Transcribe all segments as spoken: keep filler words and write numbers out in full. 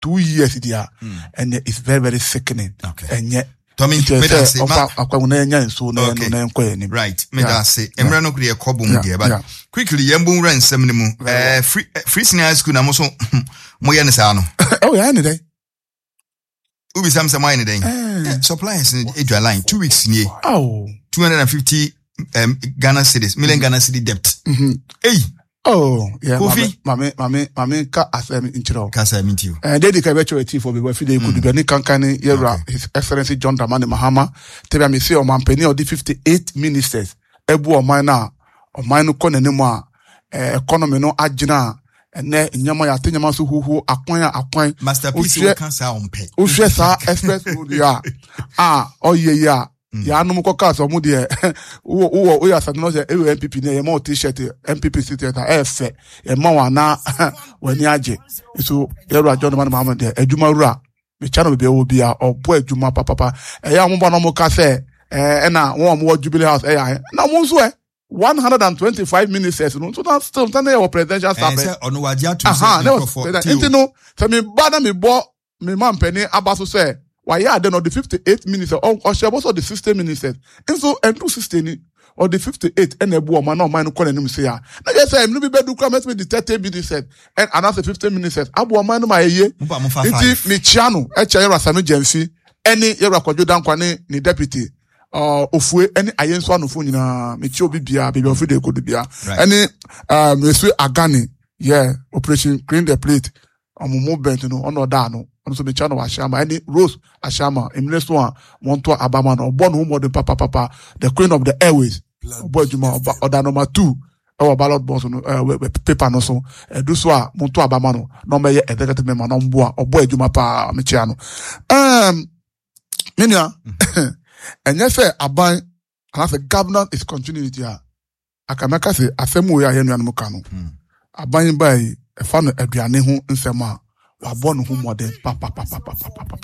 two years there, mm. and it's very, very sickening. Okay. And yet, Tommy, me da say, right. Me da say, Emra no kriye kobo mu de, but quickly yembu ran nsem ne mu. Eh, free free senior high school na mo so mo ye ne sa no. Oh yeah, any day. Ubi sam sam any day. Suppliers in Edua line two weeks ni. Oh, two hundred fifty um Ghana cedis, million Ghana cedi debt. Mm-hmm. Hey. Oh, yeah, Kofi. Mame, mame, mame, ka asem intro. Ka asem intro. Eh, dey the kabecho eti for be fide could be ni kankani yera His Excellency John Dramani Mahama. Tell me say o man penny of the fifty-eight ministers. Ebu o man na, o man no kon ene mo eh economy no agina. Ene nyama ya te nyama so huhu akwan akwan. Masterpiece o kan sa ompe. O hwe sa express road ya. Ah, oh yeah yeah. Ya no mko ka so mu de wo wo wo ya sa no se M P P ne ye ma t-shirt M P P city ta e fe e ma wa na wani age so yero John man Muhammad de adwuma rura me cha no be wo bia obo adwuma papa papa e ya mo ba no mo ka se e na wo mo Jubilee House e ya na mo so e one hundred twenty-five ministers no so that still stand there presidential staff e say ono waji atu say for intino say me ba na me bo me man pani abaso say why are there not the fifty-eight ministers or also the sixty ministers and so and two sixty or the fifty-eight and a woman no man call him say na just say me be do come me the thirty ministers and another fifty ministers abu man no my ye it me chiano e che yera sanu jensi any yera kwadwo dan kwane ni deputy uh ofue any ayenso anofo nyina me chi obi bia be ofi de kodu bia any um Mesu Agani yeah operation clean the plate on movement no on oda no on so me chano ashama any Rose ashama imleso a monto abama no born who modern papa papa the queen of the airways boy juma oda number two our ballot box no uh, paper no so do so a monto abama no no me ye executive member no mboa obo juma pa me chiano um menia and yes say aban and as a governor is continuity a akamaka say asemu we ahenu anu ka no aban bai e fa no aduane ho nsem a wabon ho modern papa papa papa papa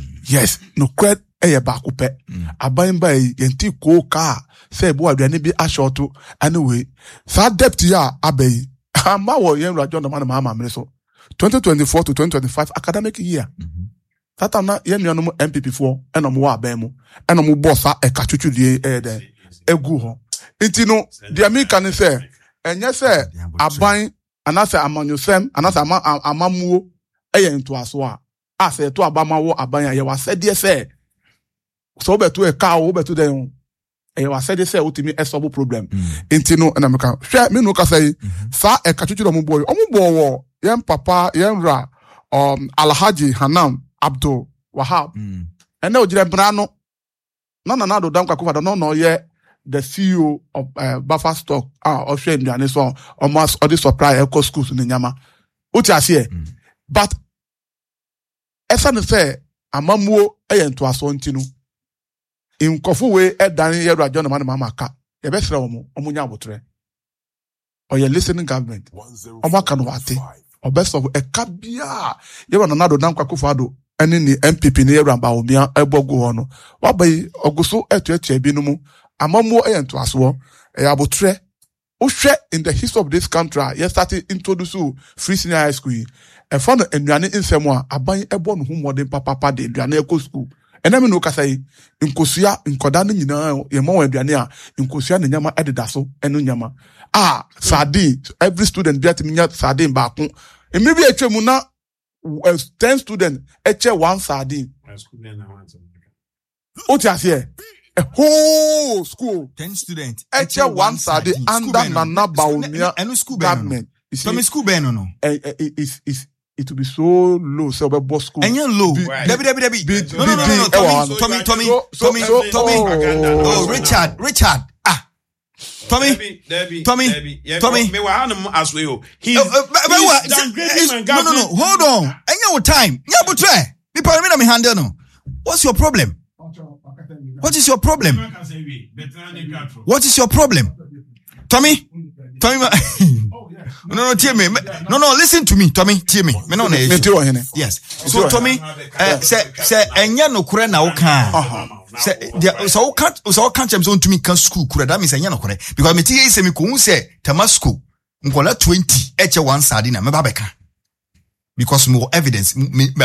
yes no cred e ye ba ko pe aban bai yenti ko ka say bo aduane bi ashoto anyway sa debt ya abai ama wo yen rajon no man ma ma so twenty twenty-four to twenty twenty-five academic year tata na yen nuanu mu M P P four eno mu wa aban mu eno mu boss a e ka chuchu die e de egu ho enti no the american say enye say aban anase amanyosem anase ama amamuo eye nto aso a ase to abamawo aban ya wa sede se so beto e ka wo beto den e wa sede se utimi e solve problem enti no na meka hwe me no ka say sa e ka chuchu do mu boy o mu bo wo yen papa yen ra um Alhaji Hanam Abdul Wahab ene ojire bra no na na na do dan kwakufa do no no ye the C E O of uh, Buffer Stock ah Australia nduane so almost all the supply eco schools in Nyama uti ase but esa no say amamuo eye nto aso ntinu inkofo we e dan ye rajo no man maka ye be sere omo omo nya abotre or ye listening government omo aka no wate or best of e kabia ye wana na do dan kwakofo ado ene ni M P P ni ye ramba omia ebogo ho no wabai oguso etu etu ebi no mu amamuo e nto aso e abotre ohwe in the history of this country you started introduce free senior high school e fa no anuane nsem a aban ebo no hu modern papa papa de anuane eco school ena me no ka say nkosua nkoda no nyina ye ma wa anuane a nkosua na nyama ededa so eno nyama ah sardine every student be atiminya sardine ba ko emi bi atwemu na ten students eche one sardine o ti ase a whole school ten students eche one sardine under Nana Bawumia government. Tommy school ben no no is is it will be so low so be boss school and low debi debi debi no no no Tommy Tommy Tommy Tommy Tommy oh Richard Richard ah Tommy Debbie Tommy Tommy me wa hanum aswe o he no no no hold on enya wo time nya botre me pa me na me handle no what's your problem? What is your problem? What is your problem? Tommy? Tommy? No, no, tell me. No, no, listen to me, Tommy. Tell me. Me no na. Yes. So, Tommy, uh, say, say, enya no kure na oka. Say, so can't, so can't jam zone to me can school kure. That means enya no kure. Because me tia say me kun say Tamasco. Nkola twenty. Eche one sardina. Me babeka. because more evidence. Me,